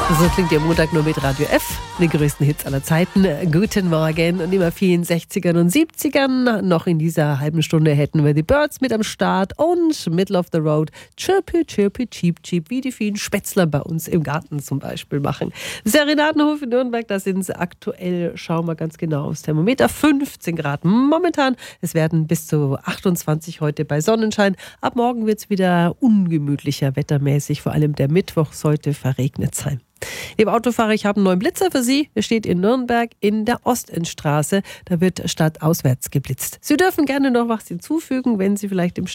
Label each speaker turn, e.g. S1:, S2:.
S1: So klingt der Montag nur mit Radio F, die größten Hits aller Zeiten. Guten Morgen und immer vielen 60ern und 70ern. Noch in dieser halben Stunde hätten wir die Birds mit am Start und Middle of the Road, Chirpy, Chirpy, Cheep, Cheep, wie die vielen Spätzler bei uns im Garten zum Beispiel machen. Serenadenhof in Nürnberg, da sind sie aktuell, schauen wir ganz genau aufs Thermometer, 15 Grad momentan. Es werden bis zu 28 heute bei Sonnenschein. Ab morgen wird es wieder ungemütlicher wettermäßig, vor allem der Mittwoch sollte verregnet sein. Liebe Autofahrer, ich habe einen neuen Blitzer für Sie. Er steht in Nürnberg in der Ostendstraße. Da wird stadtauswärts geblitzt. Sie dürfen gerne noch was hinzufügen, wenn Sie vielleicht im